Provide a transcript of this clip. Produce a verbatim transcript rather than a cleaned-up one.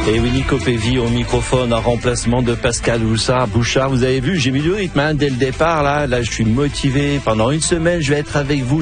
Et oui, Nico Pévy au microphone en remplacement de Pascal Bouchard. Bouchard, vous avez vu, j'ai mis du rythme hein, dès le départ. Là, là, je suis motivé. Pendant une semaine, je vais être avec vous.